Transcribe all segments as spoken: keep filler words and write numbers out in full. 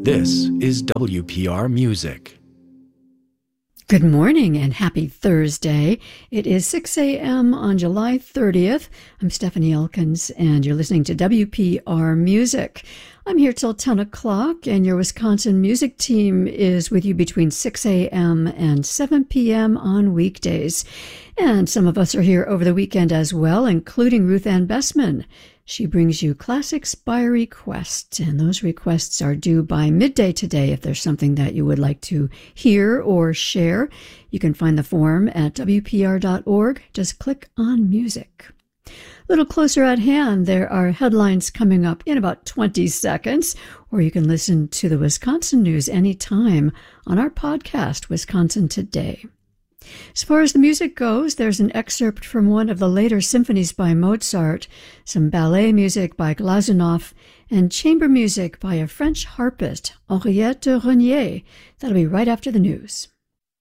This is W P R Music. Good morning and happy Thursday. It is six a.m. on July thirtieth. I'm Stephanie Elkins, and you're listening to W P R Music. I'm here till ten o'clock, and your Wisconsin music team is with you between six a.m. and seven p.m. on weekdays. And some of us are here over the weekend as well, including Ruth Ann Bessman. She brings you classics by request, and those requests are due by midday today. If there's something that you would like to hear or share, you can find the form at W P R dot org. Just click on music. A little closer at hand, there are headlines coming up in about twenty seconds, or you can listen to the Wisconsin news anytime on our podcast, Wisconsin Today. As far as the music goes, there's an excerpt from one of the later symphonies by Mozart, some ballet music by Glazunov, and chamber music by a French harpist, Henriette Renier. That'll be right after the news.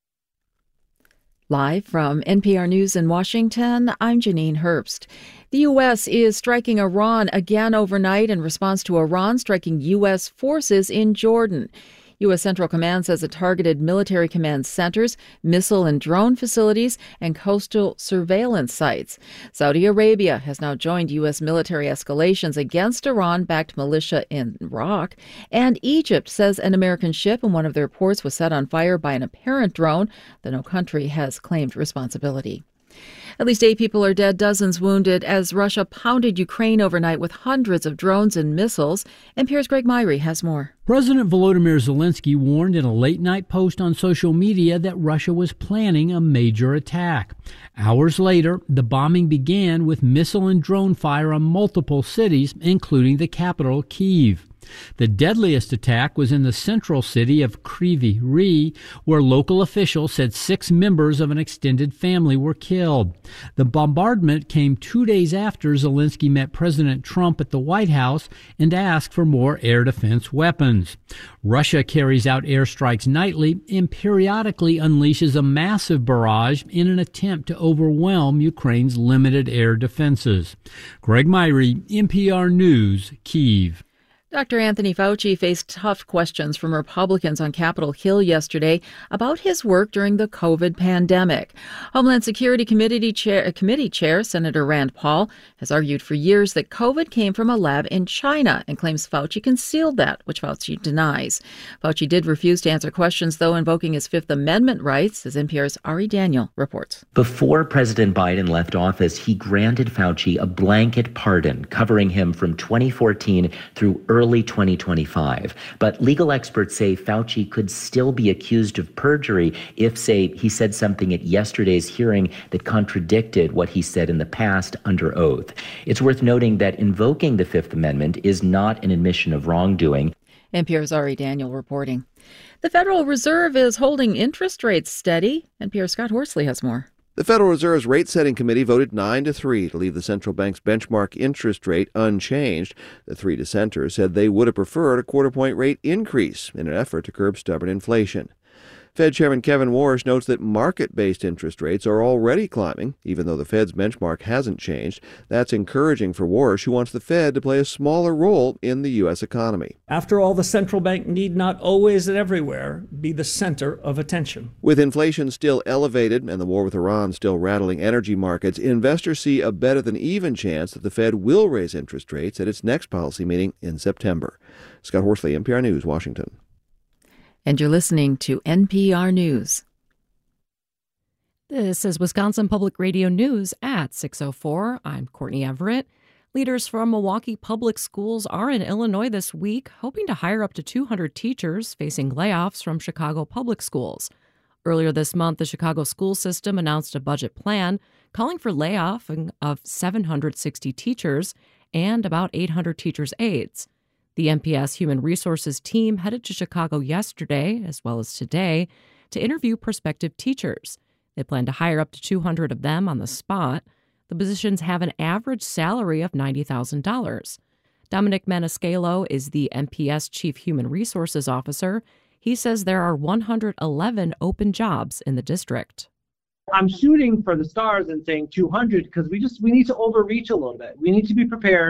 Live from N P R News in Washington, I'm Janine Herbst. The U S is striking Iran again overnight in response to Iran striking U S forces in Jordan. U S Central Command says it targeted military command centers, missile and drone facilities, and coastal surveillance sites. Saudi Arabia has now joined U S military escalations against Iran-backed militia in Iraq. And Egypt says an American ship in one of their ports was set on fire by an apparent drone, though no country has claimed responsibility. At least eight people are dead, dozens wounded, as Russia pounded Ukraine overnight with hundreds of drones and missiles. N P R's Greg Myrie has more. President Volodymyr Zelensky warned in a late-night post on social media that Russia was planning a major attack. Hours later, the bombing began with missile and drone fire on multiple cities, including the capital, Kyiv. The deadliest attack was in the central city of Kryvyi Rih, where local officials said six members of an extended family were killed. The bombardment came two days after Zelensky met President Trump at the White House and asked for more air defense weapons. Russia carries out airstrikes nightly and periodically unleashes a massive barrage in an attempt to overwhelm Ukraine's limited air defenses. Greg Myrie, N P R News, Kyiv. Doctor Anthony Fauci faced tough questions from Republicans on Capitol Hill yesterday about his work during the COVID pandemic. Homeland Security Committee Chair, Committee Chair Senator Rand Paul has argued for years that COVID came from a lab in China and claims Fauci concealed that, which Fauci denies. Fauci did refuse to answer questions, though, invoking his Fifth Amendment rights, as N P R's Ari Daniel reports. Before President Biden left office, he granted Fauci a blanket pardon covering him from twenty fourteen through early twenty twenty-five. But legal experts say Fauci could still be accused of perjury if, say, he said something at yesterday's hearing that contradicted what he said in the past under oath. It's worth noting that invoking the Fifth Amendment is not an admission of wrongdoing. N P R's Ari Daniel reporting. The Federal Reserve is holding interest rates steady. N P R's Scott Horsley has more. The Federal Reserve's rate-setting committee voted nine to three to leave the central bank's benchmark interest rate unchanged. The three dissenters said they would have preferred a quarter-point rate increase in an effort to curb stubborn inflation. Fed Chairman Kevin Warsh notes that market-based interest rates are already climbing, even though the Fed's benchmark hasn't changed. That's encouraging for Warsh, who wants the Fed to play a smaller role in the U S economy. After all, the central bank need not always and everywhere be the center of attention. With inflation still elevated and the war with Iran still rattling energy markets, investors see a better than even chance that the Fed will raise interest rates at its next policy meeting in September. Scott Horsley, N P R News, Washington. And you're listening to N P R News. This is Wisconsin Public Radio News at six oh four. I'm Courtney Everett. Leaders from Milwaukee Public Schools are in Illinois this week, hoping to hire up to two hundred teachers facing layoffs from Chicago Public Schools. Earlier this month, the Chicago school system announced a budget plan calling for layoff of seven hundred sixty teachers and about eight hundred teachers' aides. The M P S Human Resources team headed to Chicago yesterday, as well as today, to interview prospective teachers. They plan to hire up to two hundred of them on the spot. The positions have an average salary of ninety thousand dollars. Dominic Maniscalco is the M P S Chief Human Resources Officer. He says there are one hundred eleven open jobs in the district. I'm shooting for the stars and saying two hundred because we just we need to overreach a little bit. We need to be prepared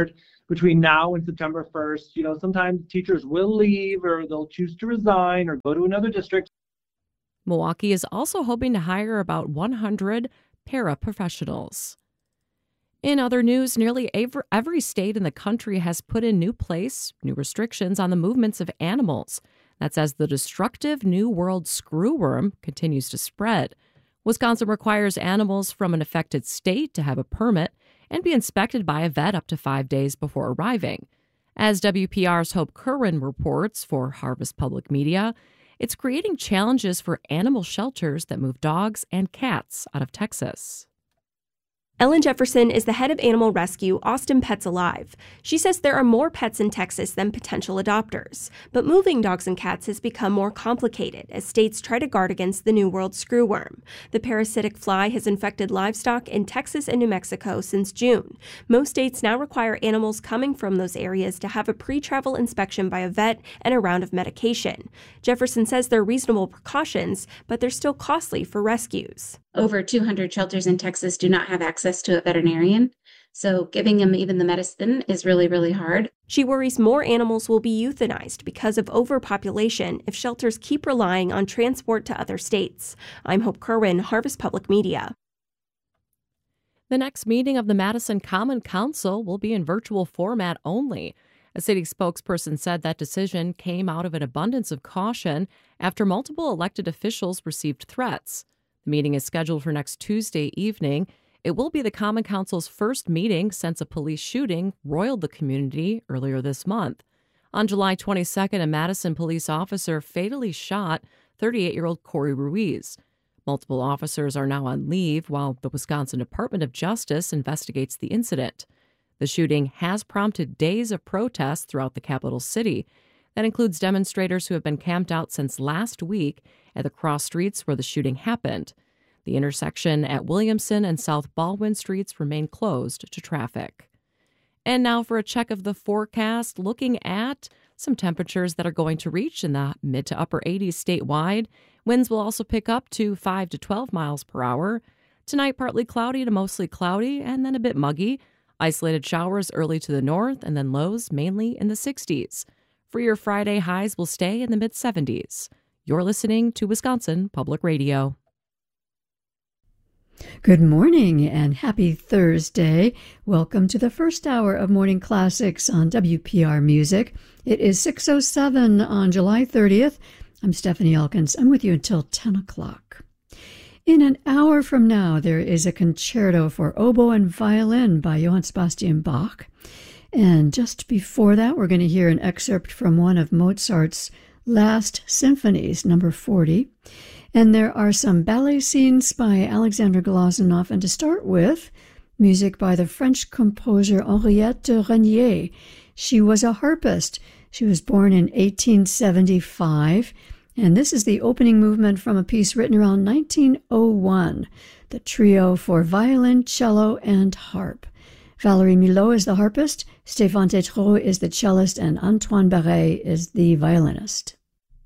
between now and September first. You know, sometimes teachers will leave or they'll choose to resign or go to another district. Milwaukee is also hoping to hire about one hundred paraprofessionals. In other news, nearly every state in the country has put in new place, new restrictions on the movements of animals. That's as the destructive New World screwworm continues to spread. Wisconsin requires animals from an affected state to have a permit and be inspected by a vet up to five days before arriving. As W P R's Hope Kerwin reports for Harvest Public Media, it's creating challenges for animal shelters that move dogs and cats out of Texas. Ellen Jefferson is the head of animal rescue Austin Pets Alive. She says there are more pets in Texas than potential adopters, but moving dogs and cats has become more complicated as states try to guard against the New World screwworm. The parasitic fly has infected livestock in Texas and New Mexico since June. Most states now require animals coming from those areas to have a pre-travel inspection by a vet and a round of medication. Jefferson says they're reasonable precautions, but they're still costly for rescues. Over two hundred shelters in Texas do not have access to a veterinarian, so giving them even the medicine is really, really hard. She worries more animals will be euthanized because of overpopulation if shelters keep relying on transport to other states. I'm Hope Kerwin, Harvest Public Media. The next meeting of the Madison Common Council will be in virtual format only. A city spokesperson said that decision came out of an abundance of caution after multiple elected officials received threats. The meeting is scheduled for next Tuesday evening. It will be the Common Council's first meeting since a police shooting roiled the community earlier this month. On July twenty-second, a Madison police officer fatally shot thirty-eight-year-old Corey Ruiz. Multiple officers are now on leave while the Wisconsin Department of Justice investigates the incident. The shooting has prompted days of protests throughout the capital city. That includes demonstrators who have been camped out since last week at the cross streets where the shooting happened. The intersection at Williamson and South Baldwin streets remain closed to traffic. And now for a check of the forecast, looking at some temperatures that are going to reach in the mid to upper eighties statewide. Winds will also pick up to five to twelve miles per hour. Tonight, partly cloudy to mostly cloudy and then a bit muggy. Isolated showers early to the north and then lows mainly in the sixties. For your Friday, highs will stay in the mid-seventies. You're listening to Wisconsin Public Radio. Good morning and happy Thursday. Welcome to the first hour of Morning Classics on W P R Music. It is six oh seven on July thirtieth. I'm Stephanie Elkins. I'm with you until ten o'clock. In an hour from now, there is a concerto for oboe and violin by Johann Sebastian Bach. And just before that, we're going to hear an excerpt from one of Mozart's last symphonies, number forty. And there are some ballet scenes by Alexandre Glazunov. And to start with, music by the French composer Henriette Renier. She was a harpist. She was born in eighteen seventy-five. And this is the opening movement from a piece written around nineteen oh one, the trio for violin, cello, and harp. Valérie Milot is the harpist, Stéphane Tétrault is the cellist, and Antoine Barret is the violinist.